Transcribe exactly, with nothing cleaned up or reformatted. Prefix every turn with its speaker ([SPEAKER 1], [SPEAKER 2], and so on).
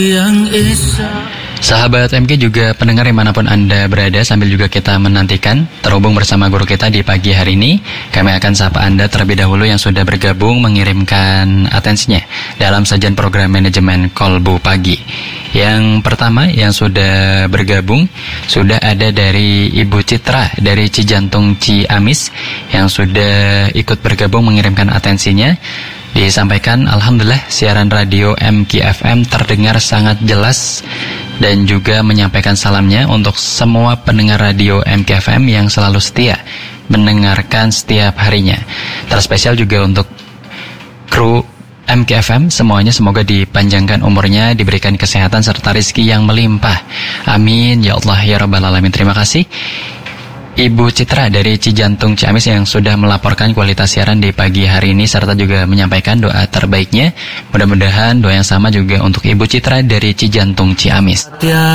[SPEAKER 1] Sahabat M K juga pendengar dimanapun Anda berada, sambil juga kita menantikan terhubung bersama guru kita di pagi hari ini. Kami akan sapa Anda terlebih dahulu yang sudah bergabung mengirimkan atensinya dalam sajian program manajemen Kolbu Pagi. Yang pertama yang sudah bergabung sudah ada dari Ibu Citra dari Cijantung Ciamis yang sudah ikut bergabung mengirimkan atensinya. Disampaikan, alhamdulillah siaran radio M K F M terdengar sangat jelas, dan juga menyampaikan salamnya untuk semua pendengar radio M K F M yang selalu setia mendengarkan setiap harinya. Terspesial juga untuk kru M K F M semuanya, semoga dipanjangkan umurnya, diberikan kesehatan serta rezeki yang melimpah. Amin ya Allah ya Rabbal Alamin. Terima kasih Ibu Citra dari Cijantung Ciamis yang sudah melaporkan kualitas siaran di pagi hari ini serta juga menyampaikan doa terbaiknya. Mudah-mudahan doa yang sama juga untuk Ibu Citra dari Cijantung Ciamis.